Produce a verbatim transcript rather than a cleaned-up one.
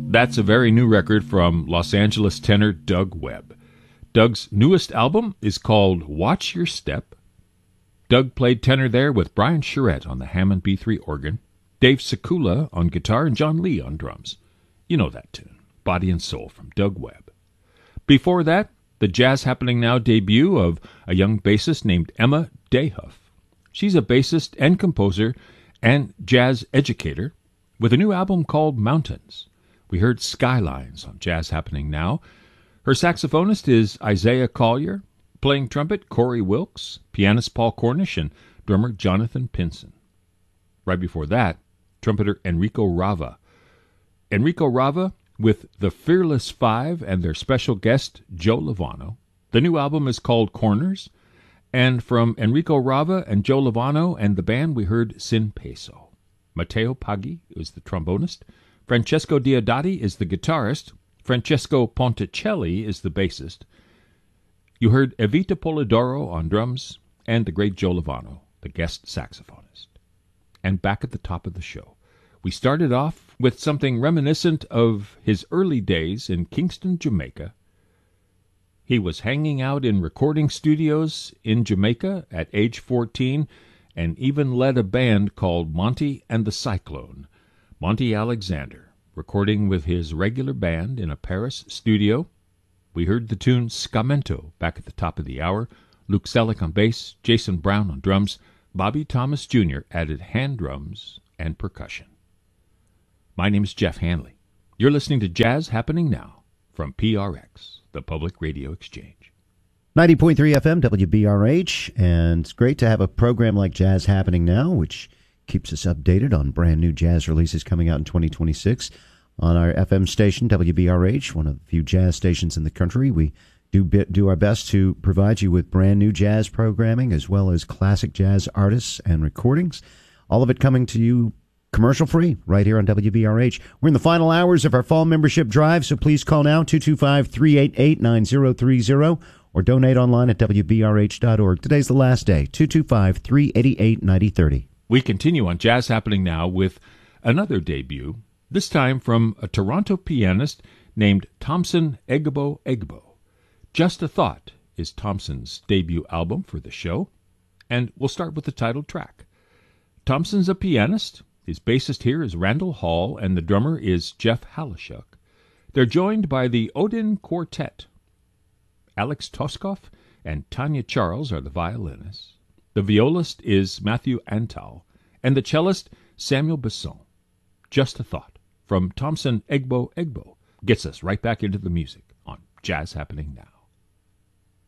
That's a very new record from Los Angeles tenor Doug Webb. Doug's newest album is called Watch Your Step. Doug played tenor there with Brian Charette on the Hammond B three organ, Dave Sekula on guitar, and John Lee on drums. You know that tune, Body and Soul from Doug Webb. Before that, the Jazz Happening Now debut of a young bassist named Emma Dayhuff. She's a bassist and composer and jazz educator with a new album called Mountains. We heard Skylines on Jazz Happening Now. Her saxophonist is Isaiah Collier, playing trumpet Corey Wilkes, pianist Paul Cornish, and drummer Jonathan Pinson. Right before that, trumpeter Enrico Rava. Enrico Rava with the Fearless Five and their special guest Joe Lovano. The new album is called Corners, and from Enrico Rava and Joe Lovano and the band we heard Sin Peso. Matteo Paggi is the trombonist, Francesco Diodati is the guitarist, Francesco Ponticelli is the bassist. You heard Evita Polidoro on drums, and the great Joe Lovano, the guest saxophonist. And back at the top of the show, we started off with something reminiscent of his early days in Kingston, Jamaica. He was hanging out in recording studios in Jamaica at age fourteen and even led a band called Monty and the Cyclone. Monty Alexander, recording with his regular band in a Paris studio. We heard the tune Scamento back at the top of the hour. Luke Selleck on bass, Jason Brown on drums. Bobby Thomas Junior added hand drums and percussion. My name is Jeff Hanley. You're listening to Jazz Happening Now from P R X, the Public Radio Exchange. ninety point three F M, W B R H, and it's great to have a program like Jazz Happening Now, which keeps us updated on brand new jazz releases coming out in twenty twenty-six. On our F M station, W B R H, one of the few jazz stations in the country, we do do our best to provide you with brand new jazz programming as well as classic jazz artists and recordings. All of it coming to you commercial-free right here on W B R H. We're in the final hours of our fall membership drive, so please call now, two two five, three eight eight, nine zero three zero, or donate online at W B R H dot org. Today's the last day, two two five, three eight eight, nine zero three zero. We continue on Jazz Happening Now with another debut, this time from a Toronto pianist named Thompson Egbo Egbo. Just a Thought is Thompson's debut album for the show, and we'll start with the title track. Thompson's a pianist. His bassist here is Randall Hall, and the drummer is Jeff Halashuk. They're joined by the Odin Quartet. Alex Toskoff and Tanya Charles are the violinists. The violist is Matthew Antal, and the cellist Samuel Besson. Just a Thought from Thompson Egbo Egbo gets us right back into the music on Jazz Happening Now.